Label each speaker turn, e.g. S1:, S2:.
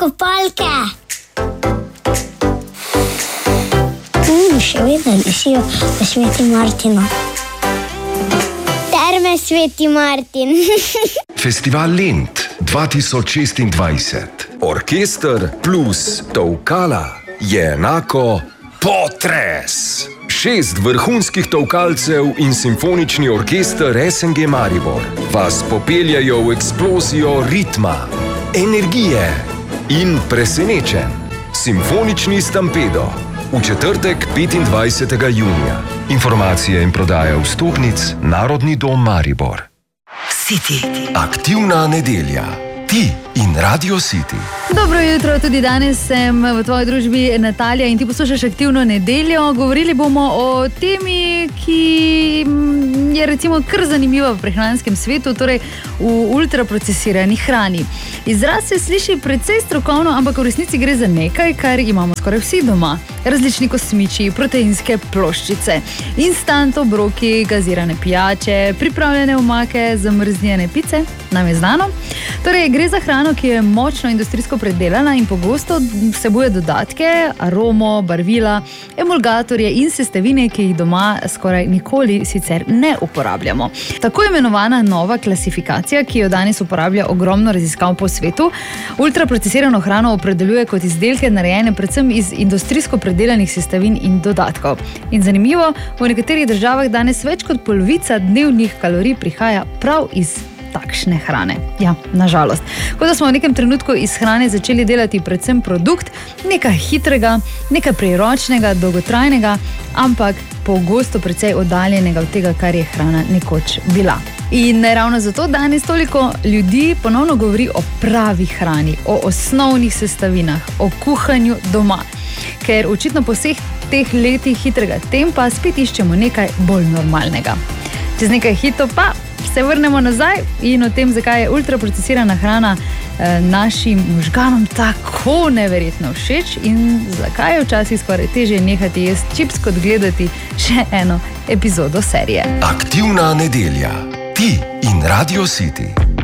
S1: kopalke. Še vedno visijo v Sveti Martinu. Terme Sveti Martin.
S2: Festival Lent 2026. Orkester plus tolkala je enako potres. 6 vrhunskih tolkalcev in simfonični orkester SNG Maribor vas popeljajo v eksplozijo ritma, energije in presenečenj. Simfonični Stampedo. V četrtek 25. junija. Informacije in prodaja vstopnic Narodni dom Maribor.
S3: City.
S2: Aktivna nedelja. Ti in Radio City.
S4: Dobro jutro, tudi danes sem v tvoji družbi Natalija in ti poslušaš Aktivno nedeljo. Govorili bomo o temi, ki je recimo kar zanimiva v prehranskem svetu, torej v ultraprocesirani hrani. Izraz se sliši precej strokovno, ampak v resnici gre za nekaj, kar imamo skoraj vsi doma. Različni kosmiči, proteinske ploščice, instant obroki, gazirane pijače, pripravljene omake, zamrznjene pice, nam je znano. Torej, gre za hrano, ki je močno industrijsko predelana in pogosto vsebuje dodatke, aromo, barvila, emulgatorje in sestavine, ki jih doma skoraj nikoli sicer ne uporabljamo. Tako imenovana nova klasifikacija, ki jo danes uporablja ogromno raziskav po svetu, ultraprocesirano hrano opredeljuje kot izdelke narejene predvsem iz industrijsko predelanih sestavin in dodatkov. In zanimivo, v nekaterih državah danes več kot polovica dnevnih kalorij prihaja prav iz takšne hrane. Ja, nažalost. Kot da smo v nekem trenutku iz hrane začeli delati predvsem produkt, nekaj hitrega, nekaj priročnega, dolgotrajnega, ampak pogosto precej oddaljenega od tega, kar je hrana nekoč bila. In ravno zato danes toliko ljudi ponovno govori o pravi hrani, o osnovnih sestavinah, o kuhanju doma. Ker očitno po vseh teh letih hitrega tempa spet iščemo nekaj bolj normalnega. Čez nekaj hitro pa se vrnemo nazaj in o tem, zakaj je ultraprocesirana hrana našim možganom tako neverjetno všeč in zakaj je včasih skoraj težje nehati jesti čips, kot gledati še eno epizodo serije.
S2: Aktivna nedelja. Ti in Radio City.